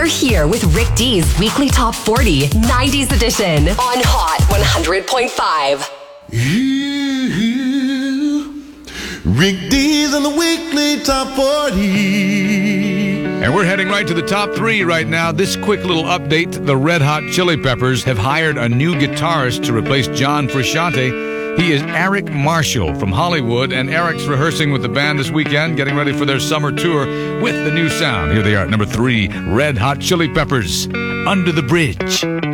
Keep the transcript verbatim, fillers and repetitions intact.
You're here with Rick D's Weekly Top forty, nineties edition on Hot one hundred point five. Rick D's on the Weekly Top forty. And we're heading right to the top three right now. This quick little update. The Red Hot Chili Peppers have hired a new guitarist to replace John Frusciante. He is Eric Marshall from Hollywood, and Eric's rehearsing with the band this weekend, getting ready for their summer tour with the new sound. Here they are at number three, Red Hot Chili Peppers, Under the Bridge.